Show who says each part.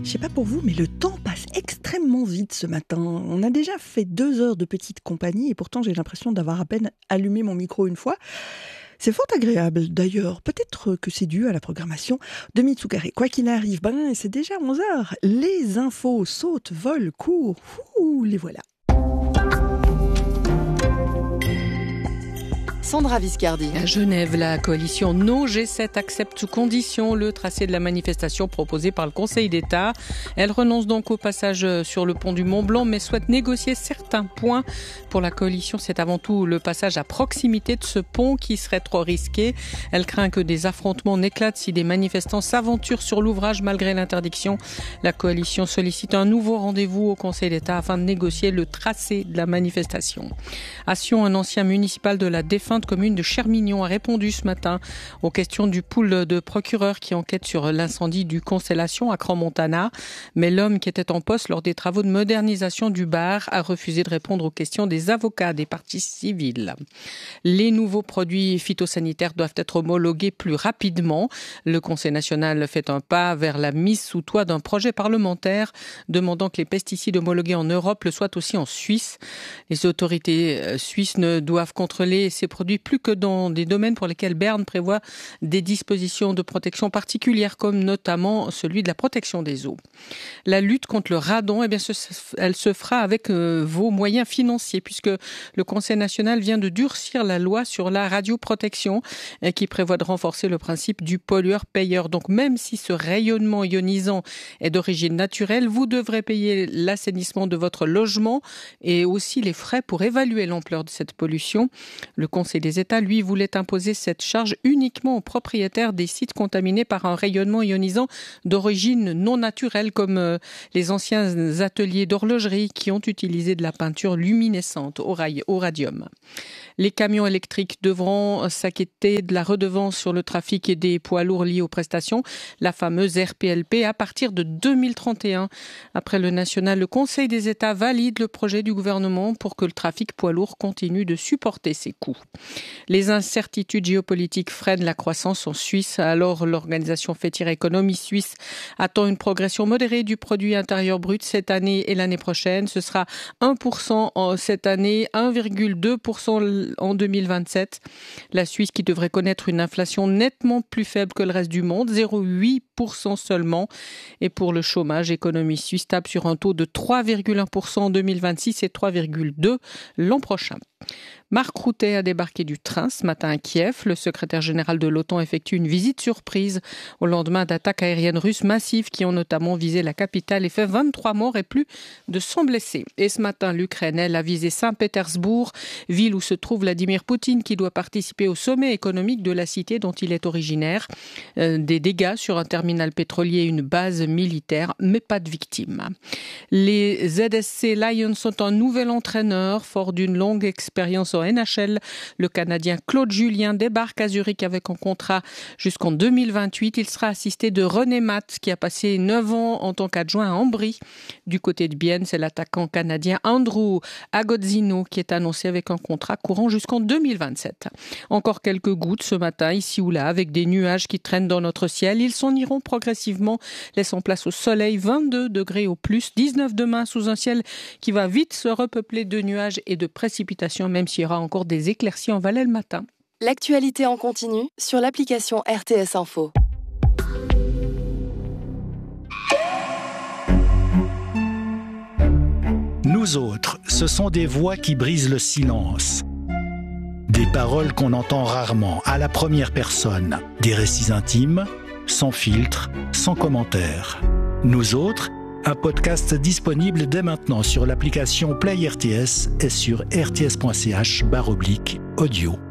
Speaker 1: Je sais pas pour vous, mais le temps passe extrêmement vite ce matin. On a déjà fait 2 heures de petite compagnie et pourtant j'ai l'impression d'avoir à peine allumé mon micro une fois. C'est fort agréable d'ailleurs. Peut-être que c'est dû à la programmation de Mitsukaré. Quoi qu'il arrive, c'est déjà 11 heures. Les infos sautent, volent, courent. Les voilà.
Speaker 2: Sandra Viscardi.
Speaker 3: À Genève, la coalition No G7 accepte sous condition le tracé de la manifestation proposée par le Conseil d'État. Elle renonce donc au passage sur le pont du Mont-Blanc, mais souhaite négocier certains points. Pour la coalition, c'est avant tout le passage à proximité de ce pont qui serait trop risqué. Elle craint que des affrontements n'éclatent si des manifestants s'aventurent sur l'ouvrage malgré l'interdiction. La coalition sollicite un nouveau rendez-vous au Conseil d'État afin de négocier le tracé de la manifestation. À Sion, un ancien municipal de la défunte commune de Chermignon a répondu ce matin aux questions du pool de procureurs qui enquête sur l'incendie du Constellation à Crans-Montana. Mais l'homme qui était en poste lors des travaux de modernisation du bar a refusé de répondre aux questions des avocats des parties civiles. Les nouveaux produits phytosanitaires doivent être homologués plus rapidement. Le Conseil national fait un pas vers la mise sous toit d'un projet parlementaire demandant que les pesticides homologués en Europe le soient aussi en Suisse. Les autorités suisses ne doivent contrôler ces produits plus que dans des domaines pour lesquels Berne prévoit des dispositions de protection particulières, comme notamment celui de la protection des eaux. La lutte contre le radon, elle se fera avec vos moyens financiers, puisque le Conseil national vient de durcir la loi sur la radioprotection, qui prévoit de renforcer le principe du pollueur-payeur. Donc même si ce rayonnement ionisant est d'origine naturelle, vous devrez payer l'assainissement de votre logement et aussi les frais pour évaluer l'ampleur de cette pollution. Le Conseil des États, lui, voulait imposer cette charge uniquement aux propriétaires des sites contaminés par un rayonnement ionisant d'origine non naturelle, comme les anciens ateliers d'horlogerie qui ont utilisé de la peinture luminescente au radium. Les camions électriques devront s'acquitter de la redevance sur le trafic et des poids lourds liés aux prestations, la fameuse RPLP, à partir de 2031. Après le national, le Conseil des États valide le projet du gouvernement pour que le trafic poids lourd continue de supporter ses coûts. Les incertitudes géopolitiques freinent la croissance en Suisse. Alors, l'organisation fêtière Économie Suisse attend une progression modérée du produit intérieur brut cette année et l'année prochaine. Ce sera 1% cette année, 1,2% en 2027. La Suisse qui devrait connaître une inflation nettement plus faible que le reste du monde, 0,8% seulement. Et pour le chômage, Économie Suisse tape sur un taux de 3,1% en 2026 et 3,2% l'an prochain. Mark Rutte a débarqué du train ce matin à Kiev. Le secrétaire général de l'OTAN effectue une visite surprise au lendemain d'attaques aériennes russes massives qui ont notamment visé la capitale et fait 23 morts et plus de 100 blessés. Et ce matin, l'Ukraine, elle, a visé Saint-Pétersbourg, ville où se trouve Vladimir Poutine, qui doit participer au sommet économique de la cité dont il est originaire. Des dégâts sur un terminal pétrolier et une base militaire, mais pas de victimes. Les ZSC Lions sont un nouvel entraîneur, fort d'une longue expérience en NHL. Le Canadien Claude Julien débarque à Zurich avec un contrat jusqu'en 2028. Il sera assisté de René Matt, qui a passé 9 ans en tant qu'adjoint à Ambry. Du côté de Bienne, c'est l'attaquant canadien Andrew Agozzino qui est annoncé avec un contrat courant jusqu'en 2027. Encore quelques gouttes ce matin, ici ou là, avec des nuages qui traînent dans notre ciel. Ils s'en iront progressivement, laissant place au soleil, 22 degrés au plus, 19 demain sous un ciel qui va vite se repeupler de nuages et de précipitations, même s'il y aura encore des éclaircies en Valais le matin.
Speaker 2: L'actualité en continu sur l'application RTS Info.
Speaker 4: Nous autres, ce sont des voix qui brisent le silence. Des paroles qu'on entend rarement, à la première personne. Des récits intimes, sans filtre, sans commentaire. Nous autres, un podcast disponible dès maintenant sur l'application Play RTS et sur rts.ch/audio.